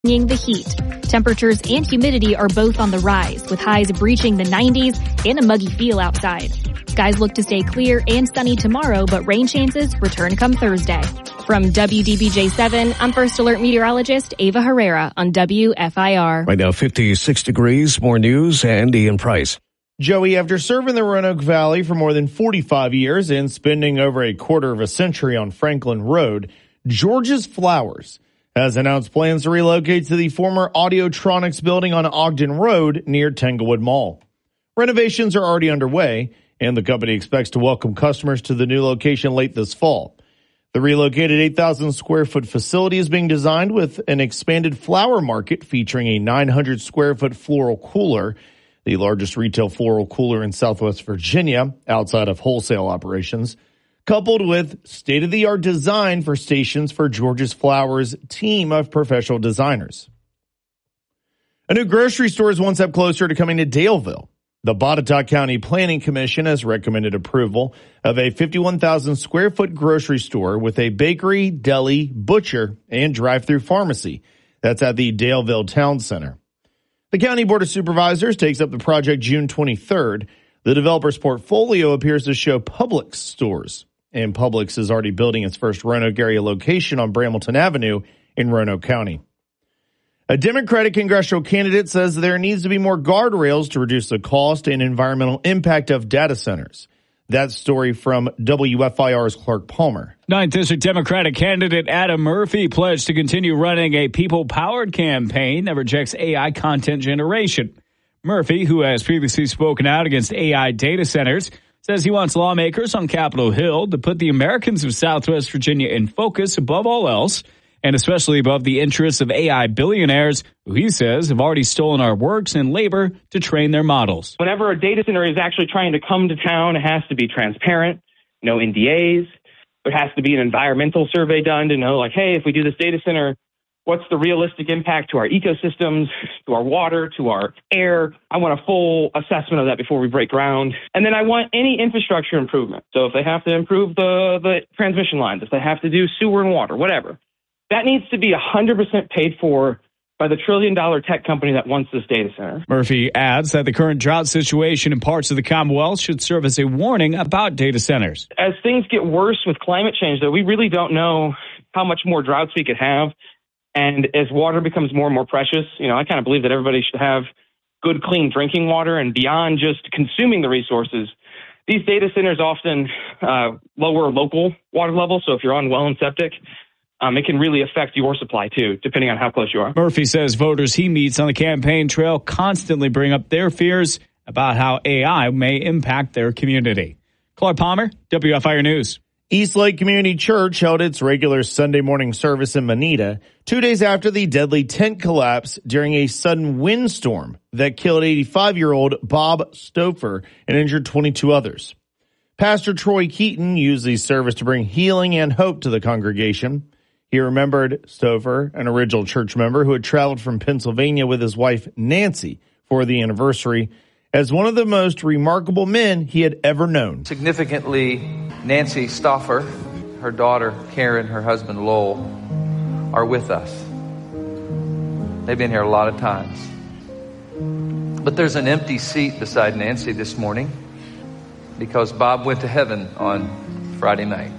bringing the heat. Temperatures and humidity are both on the rise, with highs breaching the 90s and a muggy feel outside. Skies look to stay clear and sunny tomorrow, but rain chances return come Thursday. From WDBJ7, I'm First Alert meteorologist Ava Herrera on WFIR. Right now, 56 degrees. More news and Ian Price. Joey, after serving the Roanoke Valley for more than 45 years and spending over a quarter of a century on Franklin Road, George's Flowers has announced plans to relocate to the former Audiotronics building on Ogden Road near Tanglewood Mall. Renovations are already underway, and the company expects to welcome customers to the new location late this fall. The relocated 8,000 square foot facility is being designed with an expanded flower market featuring a 900 square foot floral cooler, the largest retail floral cooler in Southwest Virginia outside of wholesale operations, coupled with state-of-the-art design for stations for George's Flowers' team of professional designers. A new grocery store is one step closer to coming to Daleville. The Botetourt County Planning Commission has recommended approval of a 51,000 square foot grocery store with a bakery, deli, butcher, and drive-through pharmacy. That's at the Daleville Town Center. The County Board of Supervisors takes up the project June 23rd. The developer's portfolio appears to show Publix stores, and Publix is already building its first Roanoke area location on Brambleton Avenue in Roanoke County. A Democratic congressional candidate says there needs to be more guardrails to reduce the cost and environmental impact of data centers. That story from WFIR's Clark Palmer. 9th District Democratic candidate Adam Murphy pledged to continue running a people-powered campaign that rejects AI content generation. Murphy, who has previously spoken out against AI data centers, says he wants lawmakers on Capitol Hill to put the Americans of Southwest Virginia in focus above all else, and especially above the interests of AI billionaires who he says have already stolen our works and labor to train their models. Whenever a data center is actually trying to come to town, it has to be transparent, no NDAs. There has to be an environmental survey done to know, like, hey, if we do this data center, what's the realistic impact to our ecosystems, to our water, to our air? I want a full assessment of that before we break ground. And then I want any infrastructure improvement. So if they have to improve the transmission lines, if they have to do sewer and water, whatever, that needs to be 100% paid for by the trillion-dollar tech company that wants this data center. Murphy adds that the current drought situation in parts of the Commonwealth should serve as a warning about data centers. As things get worse with climate change, though, we really don't know how much more droughts we could have. And as water becomes more and more precious, I kind of believe that everybody should have good, clean drinking water. And beyond just consuming the resources, these data centers often lower local water levels. So if you're on well and septic, it can really affect your supply, too, depending on how close you are. Murphy says voters he meets on the campaign trail constantly bring up their fears about how AI may impact their community. Clark Palmer, WFIR News. Eastlake Community Church held its regular Sunday morning service in Manita 2 days after the deadly tent collapse during a sudden windstorm that killed 85-year-old Bob Stouffer and injured 22 others. Pastor Troy Keaton used the service to bring healing and hope to the congregation. He remembered Stouffer, an original church member who had traveled from Pennsylvania with his wife Nancy for the anniversary, as one of the most remarkable men he had ever known. Significantly, Nancy Stouffer, her daughter Karen, her husband Lowell, are with us. They've been here a lot of times. But there's an empty seat beside Nancy this morning because Bob went to heaven on Friday night.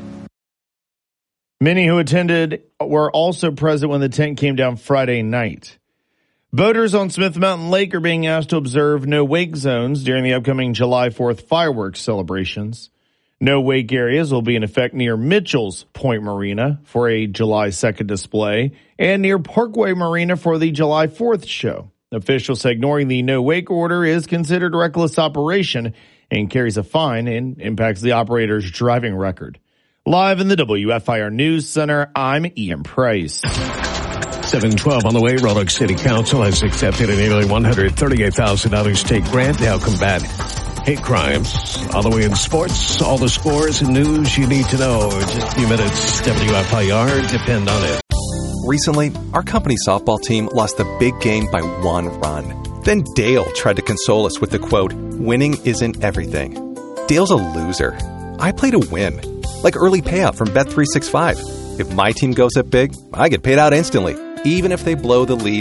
Many who attended were also present when the tent came down Friday night. Boaters on Smith Mountain Lake are being asked to observe no-wake zones during the upcoming July 4th fireworks celebrations. No-wake areas will be in effect near Mitchell's Point Marina for a July 2nd display and near Parkway Marina for the July 4th show. Officials say ignoring the no-wake order is considered reckless operation and carries a fine and impacts the operator's driving record. Live in the WFIR News Center, I'm Ian Price. 712 on the way. Roanoke City Council has accepted a nearly $138,000 state grant to help combat hate crimes. On the way in sports, all the scores and news you need to know. In just a few minutes, WFIR, depend on it. Recently, our company softball team lost the big game by 1 run. Then Dale tried to console us with the quote, "Winning isn't everything." Dale's a loser. I play to win. Like early payout from Bet365. If my team goes up big, I get paid out instantly. even if they blow the lead